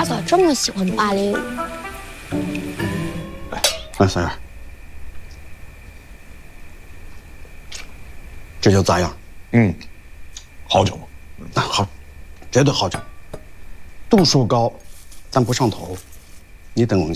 他咋这么喜欢芭蕾舞？ 哎，三元，这酒咋样？ 好酒。 好，绝对好酒，度数高，但不上头。你等